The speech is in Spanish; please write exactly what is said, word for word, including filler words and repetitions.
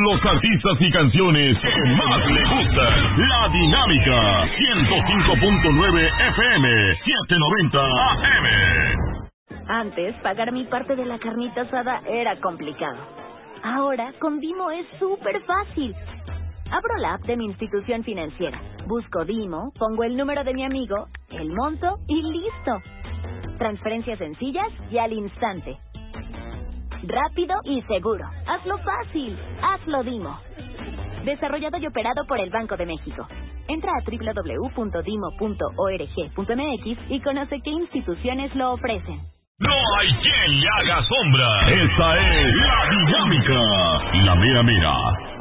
con los artistas y canciones que más le gustan. La Dinámica, ciento cinco punto nueve F M, setecientos noventa A M. Antes, pagar mi parte de la carnita asada era complicado. Ahora, con Dimo es súper fácil. Abro la app de mi institución financiera, busco Dimo, pongo el número de mi amigo, el monto y listo. Transferencias sencillas y al instante. Rápido y seguro. Hazlo fácil. Hazlo Dimo. Desarrollado y operado por el Banco de México. Entra a doble u doble u doble u punto dimo punto org punto m x y conoce qué instituciones lo ofrecen. No hay quien le haga sombra. Esta es La Dinámica. La mera mera.